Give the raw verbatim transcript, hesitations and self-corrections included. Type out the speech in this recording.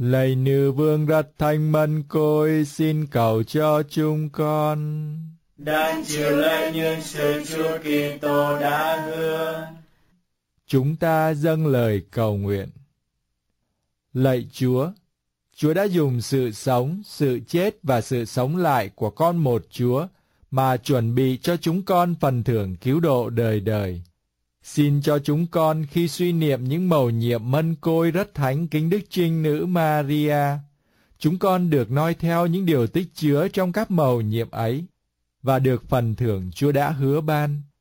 Lạy nữ vương rất thánh mân côi, xin cầu cho chúng con. Đang chịu lễ như sự Chúa Kitô đã hứa. Chúng ta dâng lời cầu nguyện. Lạy Chúa, Chúa đã dùng sự sống, sự chết và sự sống lại của con một Chúa mà chuẩn bị cho chúng con phần thưởng cứu độ đời đời. Xin cho chúng con khi suy niệm những mầu nhiệm mân côi rất thánh kính Đức Trinh Nữ Maria, chúng con được noi theo những điều tích chứa trong các mầu nhiệm ấy và được phần thưởng Chúa đã hứa ban.